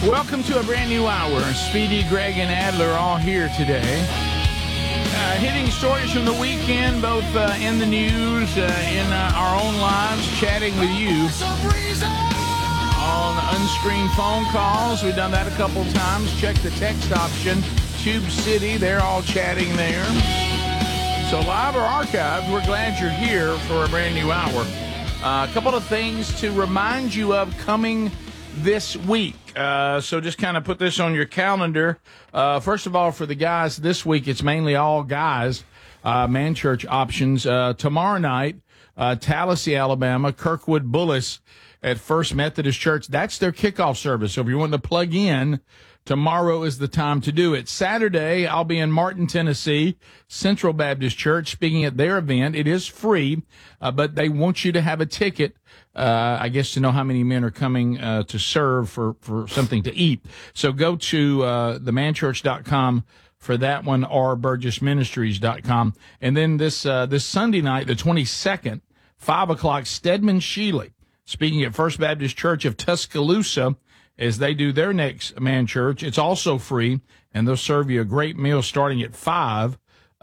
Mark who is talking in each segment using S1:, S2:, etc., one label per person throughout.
S1: Welcome to a brand new hour. Speedy, Greg, and Adler all here today. Hitting stories from the weekend, both in the news, in our own lives, chatting with you on unscreened phone calls. We've done that a couple times. Check the text option. Tube City, they're all chatting there. So live or archived, we're glad you're here for a brand new hour. A couple of things to remind you of coming this week. So just kind of put this on your calendar. First of all, for the guys this week, it's mainly all guys, man church options. Tomorrow night, Tallahassee, Alabama, Kirkwood Bullis at First Methodist Church. That's their kickoff service. So if you want to plug in, tomorrow is the time to do it. Saturday, I'll be in Martin, Tennessee, Central Baptist Church, speaking at their event. It is free, but they want you to have a ticket, I guess, to know how many men are coming to serve for something to eat. So go to themanchurch.com for that one, or burgessministries.com. And then this Sunday night, the 22nd, 5 o'clock, Stedman Shealy, speaking at First Baptist Church of Tuscaloosa, as they do their next man church. It's also free, and they'll serve you a great meal starting at 5.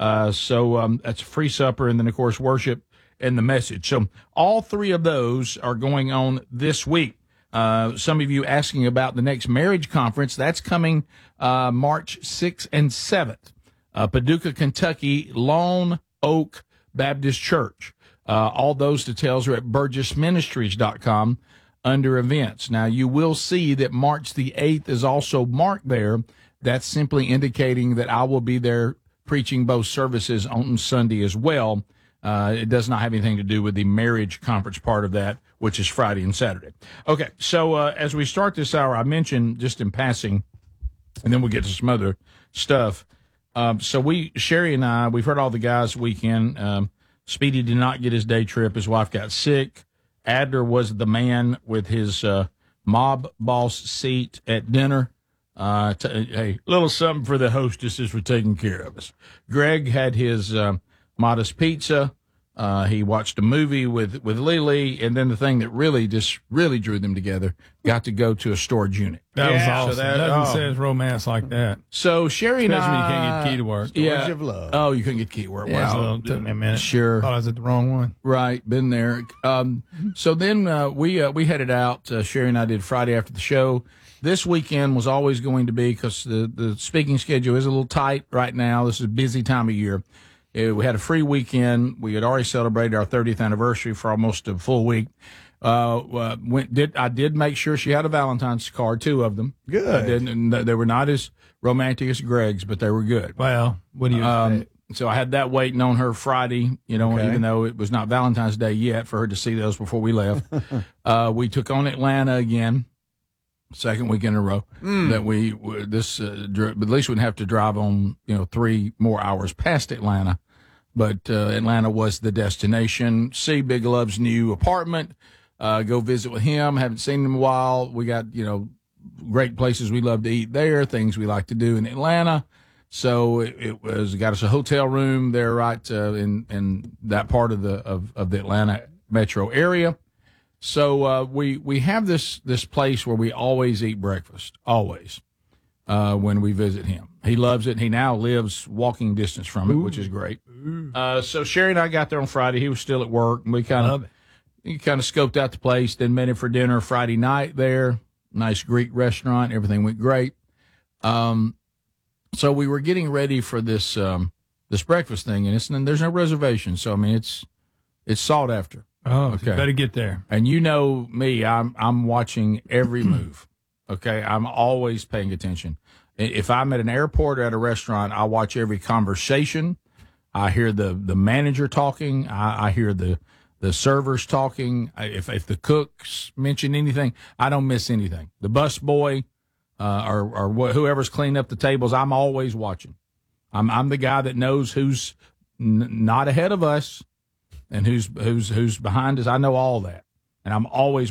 S1: So that's a free supper, and then, of course, worship and the message. So all three of those are going on this week. Some of you asking about the next marriage conference. That's coming March 6th and 7th. Paducah, Kentucky, Lone Oak Baptist Church. All those details are at burgessministries.com. under events. Now, you will see that March the 8th is also marked there. That's simply indicating that I will be there preaching both services on Sunday as well. It does not have anything to do with the marriage conference part of that, which is Friday and Saturday. Okay, so as we start this hour, I mentioned just in passing, and then we'll get to some other stuff. So Sherry and I, we've heard all the guys weekend. Speedy did not get his day trip. His wife got sick. Adler was the man with his mob boss seat at dinner. Hey, little something for the hostesses for taking care of us. Greg had his modest pizza. He watched a movie with Lily, and then the thing that really drew them together, got to go to a storage unit.
S2: That was awesome.
S1: So
S2: Nothing says romance like that.
S1: So Sherry and
S2: Especially
S1: I,
S2: when you can't get key to work.
S1: Yeah.
S3: Of love.
S1: Oh, you couldn't get key to work.
S2: Yeah,
S1: Wow.
S2: it took me a minute.
S1: Sure.
S2: Thought I was at the wrong one.
S1: Right, been there. So then we headed out. Sherry and I did Friday after the show. This weekend was always going to be, because the speaking schedule is a little tight right now. This is a busy time of year. We had a free weekend. We had already celebrated our 30th anniversary for almost a full week. I did make sure she had a Valentine's card, 2 of them.
S3: Good.
S1: They were not as romantic as Greg's, but they were good.
S2: Well, what do you expect?
S1: So I had that waiting on her Friday,
S3: Okay.
S1: even though it was not Valentine's Day yet, for her to see those before we left. We took on Atlanta again, second week in a row. That at least we'd have to drive on, 3 more hours past Atlanta. But Atlanta was the destination. See Big Love's new apartment. Go visit with him. Haven't seen him in a while. We got, great places we love to eat there, things we like to do in Atlanta. So it got us a hotel room there, right in that part of the Atlanta metro area. So we have this place where we always eat breakfast, always, when we visit him. He loves it. He now lives walking distance from it, which is great. So Sherry and I got there on Friday. He was still at work, and we kind of scoped out the place, then met him for dinner Friday night there. Nice Greek restaurant. Everything went great. So we were getting ready for this breakfast thing, and there's no reservation. So, I mean, it's sought after.
S2: Oh, okay. Better get there.
S1: And you know me, I'm watching every move. Okay, I'm always paying attention. If I'm at an airport or at a restaurant, I watch every conversation. I hear the manager talking. I hear the servers talking. If the cooks mention anything, I don't miss anything. The bus boy or whoever's cleaning up the tables, I'm always watching. I'm the guy that knows who's not ahead of us and who's behind us. I know all that, and I'm always